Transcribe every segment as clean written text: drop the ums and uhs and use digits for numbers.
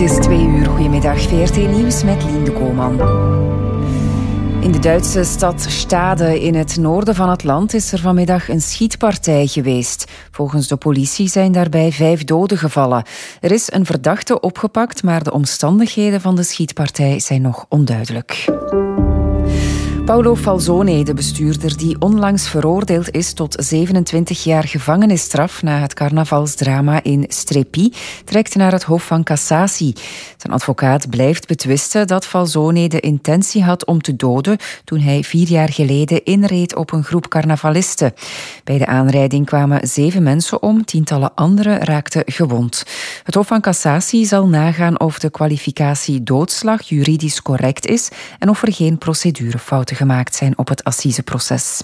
is 2:00. Goedemiddag, VRT Nieuws met Lien de Koolman. In de Duitse stad Stade in het noorden van het land is er vanmiddag een schietpartij geweest. Volgens de politie zijn daarbij 5 doden gevallen. Er is een verdachte opgepakt, maar de omstandigheden van de schietpartij zijn nog onduidelijk. Paolo Falzone, de bestuurder die onlangs veroordeeld is tot 27 jaar gevangenisstraf na het carnavalsdrama in Strepi, trekt naar het Hof van Cassatie. Zijn advocaat blijft betwisten dat Falzone de intentie had om te doden toen hij 4 jaar geleden inreed op een groep carnavalisten. Bij de aanrijding kwamen 7 mensen om, tientallen anderen raakten gewond. Het Hof van Cassatie zal nagaan of de kwalificatie doodslag juridisch correct is en of er geen procedurefouten gemaakt zijn op het assiseproces.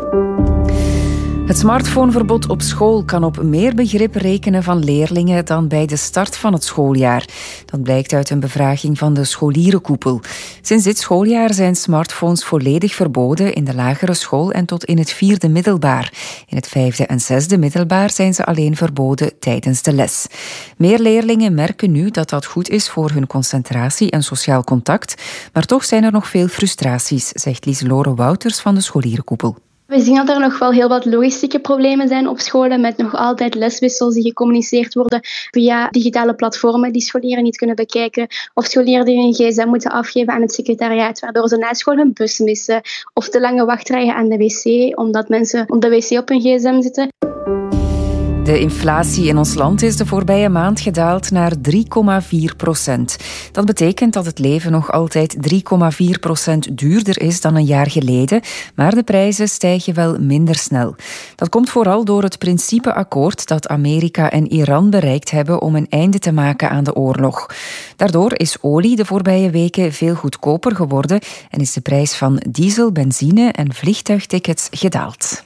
Het smartphoneverbod op school kan op meer begrip rekenen van leerlingen dan bij de start van het schooljaar. Dat blijkt uit een bevraging van de scholierenkoepel. Sinds dit schooljaar zijn smartphones volledig verboden in de lagere school en tot in het 4e middelbaar. In het 5e en 6e middelbaar zijn ze alleen verboden tijdens de les. Meer leerlingen merken nu dat dat goed is voor hun concentratie en sociaal contact, maar toch zijn er nog veel frustraties, zegt Lieselore Wouters van de scholierenkoepel. We zien dat er nog wel heel wat logistieke problemen zijn op scholen met nog altijd leswissels die gecommuniceerd worden via digitale platformen die scholieren niet kunnen bekijken of scholieren die hun gsm moeten afgeven aan het secretariaat, waardoor ze na school hun bus missen of te lange wachtrijen aan de wc omdat mensen op de wc op hun gsm zitten. De inflatie in ons land is de voorbije maand gedaald naar 3,4%. Dat betekent dat het leven nog altijd 3,4% duurder is dan een jaar geleden, maar de prijzen stijgen wel minder snel. Dat komt vooral door het principeakkoord dat Amerika en Iran bereikt hebben om een einde te maken aan de oorlog. Daardoor is olie de voorbije weken veel goedkoper geworden en is de prijs van diesel, benzine en vliegtuigtickets gedaald.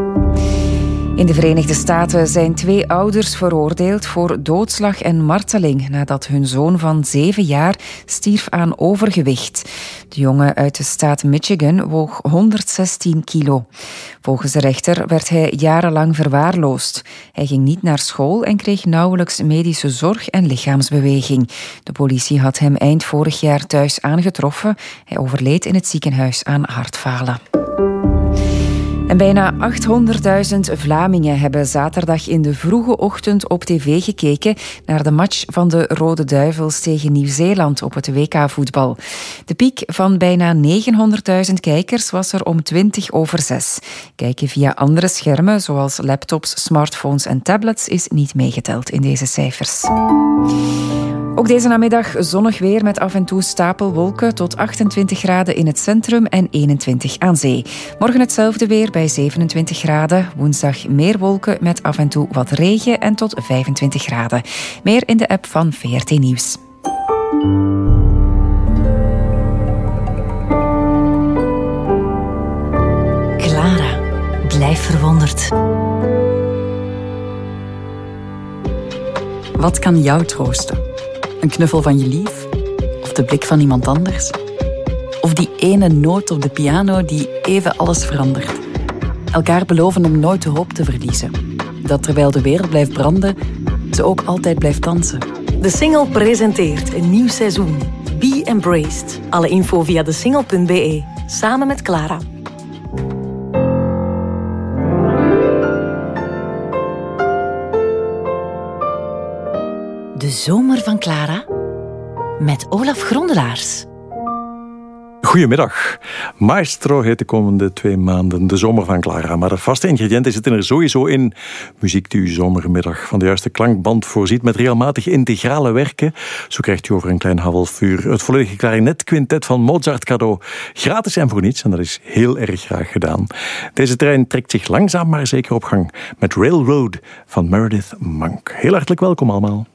In de Verenigde Staten zijn 2 ouders veroordeeld voor doodslag en marteling nadat hun zoon van 7 jaar stierf aan overgewicht. De jongen uit de staat Michigan woog 116 kilo. Volgens de rechter werd hij jarenlang verwaarloosd. Hij ging niet naar school en kreeg nauwelijks medische zorg en lichaamsbeweging. De politie had hem eind vorig jaar thuis aangetroffen. Hij overleed in het ziekenhuis aan hartfalen. En bijna 800.000 Vlamingen hebben zaterdag in de vroege ochtend op tv gekeken naar de match van de Rode Duivels tegen Nieuw-Zeeland op het WK-voetbal. De piek van bijna 900.000 kijkers was er om 6:20. Kijken via andere schermen, zoals laptops, smartphones en tablets, is niet meegeteld in deze cijfers. Ook deze namiddag zonnig weer met af en toe stapelwolken tot 28 graden in het centrum en 21 aan zee. Morgen hetzelfde weer bij 27 graden. Woensdag meer wolken met af en toe wat regen en tot 25 graden. Meer in de app van VRT Nieuws. Clara, blijf verwonderd. Wat kan jou troosten? Een knuffel van je lief? Of de blik van iemand anders? Of die ene noot op de piano die even alles verandert? Elkaar beloven om nooit de hoop te verliezen. Dat terwijl de wereld blijft branden, ze ook altijd blijft dansen. De Singel presenteert een nieuw seizoen. Be Embraced. Alle info via desingel.be. Samen met Clara. De zomer van Clara met Olaf Grondelaars. Goedemiddag. Maestro heet de komende 2 maanden de zomer van Clara. Maar de vaste ingrediënten zitten er sowieso in. Muziek die uw zomermiddag van de juiste klankband voorziet met regelmatig integrale werken. Zo krijgt u over een klein half uur het volledige klarinetquintet van Mozart cadeau. Gratis en voor niets. En dat is heel erg graag gedaan. Deze trein trekt zich langzaam maar zeker op gang met Railroad van Meredith Monk. Heel hartelijk welkom allemaal.